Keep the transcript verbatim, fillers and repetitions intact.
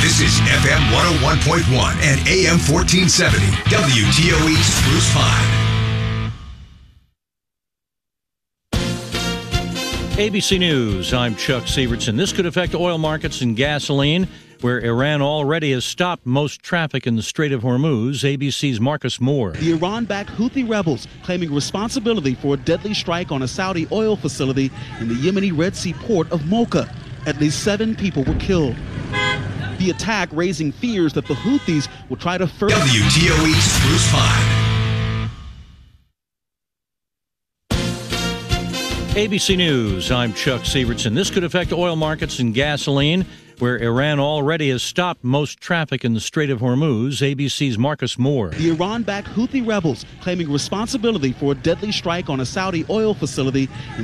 This is F M one oh one point one and A M fourteen seventy, W T O E Spruce Pine. A B C News, I'm Chuck Sievertson. This could affect oil markets and gasoline, where Iran already has stopped most traffic in the Strait of Hormuz. A B C's Marcus Moore. The Iran-backed Houthi rebels claiming responsibility for a deadly strike on a Saudi oil facility in the Yemeni Red Sea port of Mocha. At least seven people were killed. The attack raising fears that the Houthis will try to further... W T O E Spruce Pine. A B C News, I'm Chuck Sievertson. This could affect oil markets and gasoline, where Iran already has stopped most traffic in the Strait of Hormuz. A B C's Marcus Moore. The Iran-backed Houthi rebels claiming responsibility for a deadly strike on a Saudi oil facility in